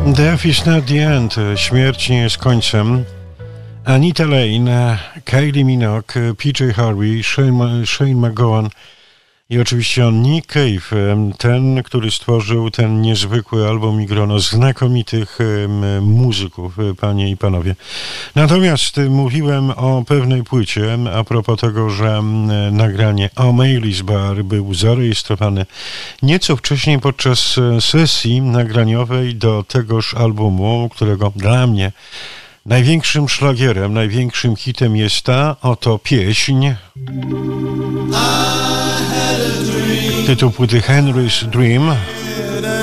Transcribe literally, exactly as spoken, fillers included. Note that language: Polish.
Death is not the end. Śmierć nie jest końcem. Anita Lane, Kylie Minogue, P J Harvey, Shane, Shane McGowan i oczywiście on Nick Cave, ten, który stworzył ten niezwykły album i grono znakomitych muzyków, panie i panowie. Natomiast mówiłem o pewnej płycie, a propos tego, że nagranie O'Malley's Bar był zarejestrowane nieco wcześniej podczas sesji nagraniowej do tegoż albumu, którego dla mnie największym szlagierem, największym hitem jest ta oto pieśń. Tytuł płyty Henry's Dream.